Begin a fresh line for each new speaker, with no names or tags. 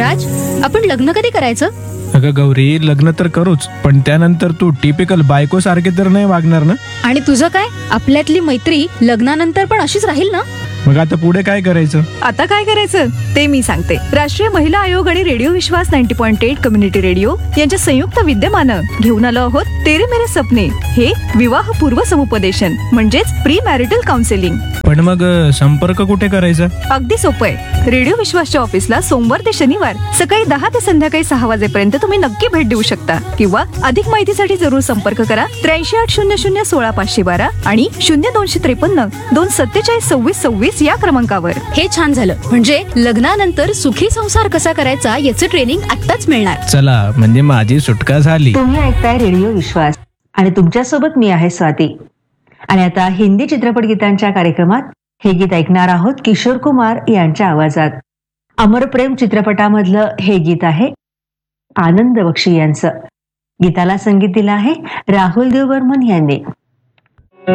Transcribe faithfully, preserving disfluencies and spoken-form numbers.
राज, आपण लग्न कधी करायचं?
अगं गौरी, लग्न तर करूच, पण त्यानंतर तू टिपिकल बायको सारखे तर नाही वागणार ना?
आणि तुझं काय? आपल्यातली मैत्री लग्नानंतर पण अशीच राहील ना?
मग आता पुढे काय करायचं?
आता काय करायचं ते मी सांगते. राष्ट्रीय महिला आयोग आणि रेडिओ विश्वास नव्वद पॉईंट आठ कम्युनिटी रेडिओ यांच्या संयुक्त विद्यमानं घेऊन आलो आहोत तेरे मेरे सपने, हे विवाह पूर्व समुपदेशन म्हणजेच प्री मॅरिटल काउन्सिलिंग.
पण मग अ, संपर्क कुठे करायचा?
अगदी सोपं आहे. रेडिओ विश्वासच्या ऑफिसला सोमवार ते शनिवार सकाळी दहा ते संध्याकाळी सहा वाजेपर्यंत तुम्ही नक्की भेट देऊ शकता, किंवा अधिक माहितीसाठी जरूर संपर्क करा त्र्याऐंशी आठ शून्य शून्य सोळा पाचशे बारा आणि शून्य दोनशे त्रेपन्न दोन सत्तेचाळीस सव्वीस सव्वीस या क्रमांकावर.
हे छान झालं. म्हणजे लग्नानंतर सुखी संसार कसा करायचा याचं ट्रेनिंग आत्ताच मिळणार.
चला, म्हणजे माझी सुटका झाली.
तुम्ही ऐकताय रेडिओ विश्वास आणि तुमच्यासोबत मी आहे स्वाती. आणि आता हिंदी चित्रपट गीतांच्या कार्यक्रमात हे गीत ऐकणार आहोत किशोर कुमार यांच्या आवाजात. अमर प्रेम चित्रपटामधलं हे गीत आहे आनंद बक्षी यांचं. गीताला संगीत दिलं आहे राहुल देव बर्मन यांनी.